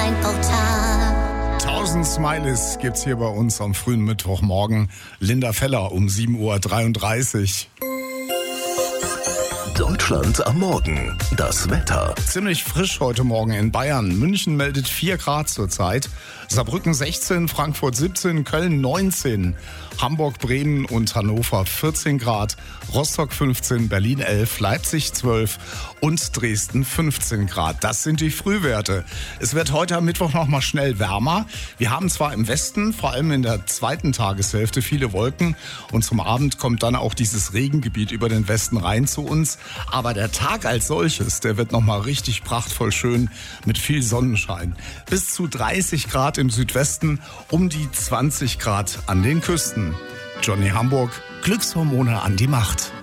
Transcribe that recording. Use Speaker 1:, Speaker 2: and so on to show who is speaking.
Speaker 1: mein Portal.
Speaker 2: 1000 Smileys gibt's hier bei uns am frühen Mittwochmorgen. Linda Feller um 7.33 Uhr.
Speaker 3: Deutschland am Morgen. Das Wetter.
Speaker 2: Ziemlich frisch heute Morgen in Bayern. München meldet 4 Grad zurzeit. Saarbrücken 16, Frankfurt 17, Köln 19, Hamburg, Bremen und Hannover 14 Grad, Rostock 15, Berlin 11, Leipzig 12 und Dresden 15 Grad. Das sind die Frühwerte. Es wird heute am Mittwoch noch mal schnell wärmer. Wir haben zwar im Westen, vor allem in der zweiten Tageshälfte, viele Wolken und zum Abend kommt dann auch dieses Regengebiet über den Westen rein zu uns. Aber der Tag als solches, der wird noch mal richtig prachtvoll schön mit viel Sonnenschein. Bis zu 30 Grad im Südwesten, um die 20 Grad an den Küsten. Johnny Hamburg, Glückshormone an die Macht.